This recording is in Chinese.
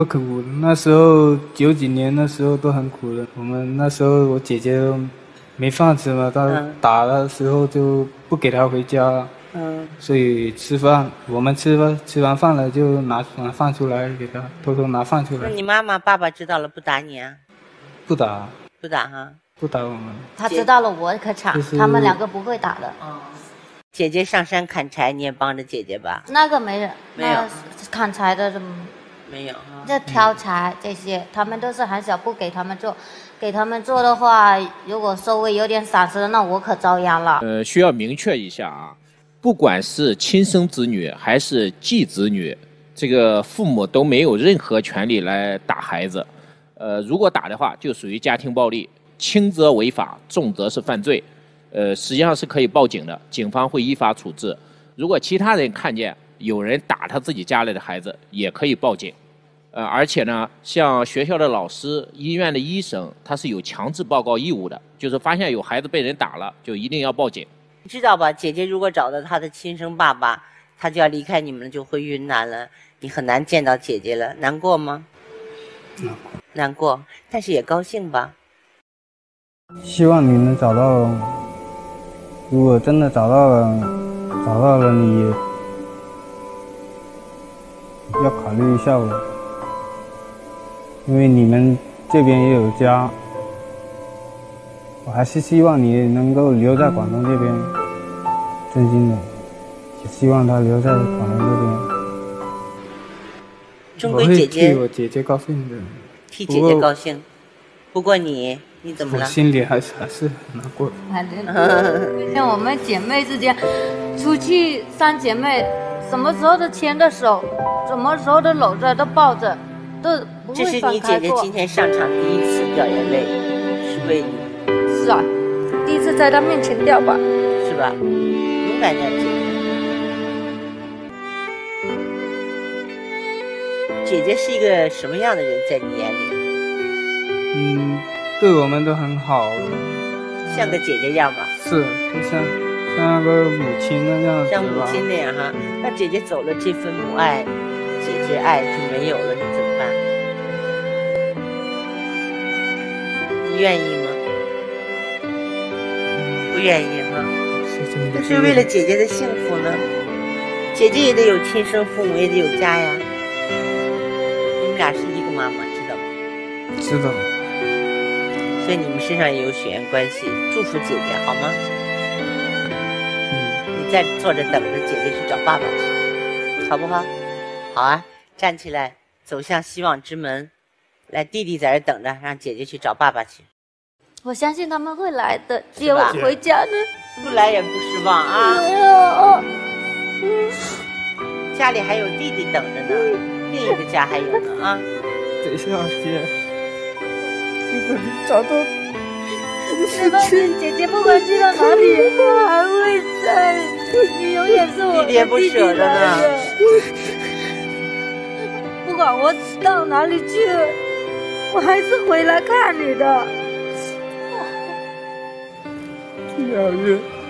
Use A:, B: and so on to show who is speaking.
A: 可苦，那时候九几年那时候都很苦的。我们那时候我姐姐没饭吃嘛，她打的时候就不给她回家，所以吃饭我们吃完饭了就拿饭出来给她，偷偷拿饭出来。
B: 那你妈妈爸爸知道了不打你啊？
A: 不打，
B: 不打哈。
A: 不打我们。
C: 他知道了我可惨，他们两个不会打的。
B: 姐姐上山砍柴，你也帮着姐姐吧？
C: 那个没人，
B: 没有
C: 砍柴的
B: 没有哈。
C: 这挑柴这些，他们都是很小，不给他们做。给他们做的话，如果稍微有点闪失，那我可遭殃了。
D: 需要明确一下啊，不管是亲生子女还是继子女，这个父母都没有任何权利来打孩子。如果打的话，就属于家庭暴力，轻则违法，重则是犯罪。实际上是可以报警的，警方会依法处置。如果其他人看见有人打他自己家里的孩子，也可以报警。而且呢，像学校的老师、医院的医生，他是有强制报告义务的，就是发现有孩子被人打了，就一定要报警。
B: 你知道吧？姐姐如果找到她的亲生爸爸，她就要离开你们了，就回云南了，你很难见到姐姐了，难过吗？难过，但是也高兴吧？
A: 希望你能找到，如果真的找到了你，要考虑一下我。因为你们这边也有家，我还是希望你能够留在广东这边，真心的，希望他留在广东这边。
B: 终归姐姐，
A: 我会替我姐姐高兴的，
B: 替姐姐高兴。不过你怎么了？
A: 我心里还是难过。
C: 像我们姐妹之间，出去三姐妹，什么时候都牵着手，什么时候都搂着，都抱着。
B: 这是你姐姐今天上场第一次掉眼泪，是为你。
C: 是啊，第一次在她面前掉吧，
B: 是吧？勇敢点，姐姐是一个什么样的人，在你眼里？
A: 对我们都很好，
B: 像个姐姐样吧？
A: 是，就像个母亲那样子吧。
B: 像母亲那样哈。那姐姐走了，这份母爱、姐姐爱就没有了，你怎么办？你愿意吗？不愿意哈。但是为了姐姐的幸福呢，姐姐也得有亲生父母，也得有家呀。你们俩是一个妈妈，知道吗？
A: 知道。
B: 所以你们身上也有血缘关系，祝福姐姐好吗？你再坐着等着姐姐去找爸爸去，好不好？好啊，站起来走向希望之门。来，弟弟在这等着，让姐姐去找爸爸去。
C: 我相信他们会来的，接我回家的。
B: 不来也不失望啊！家里还有弟弟等着呢，另一个家还有呢啊！
A: 等一下，姐，记得你找到
C: 姐姐，不管去到哪里，我还会在，你永远是我的弟弟。
B: 弟弟也不舍得呢。
C: 不管我到哪里去，我还是回来看你的。
A: 2月。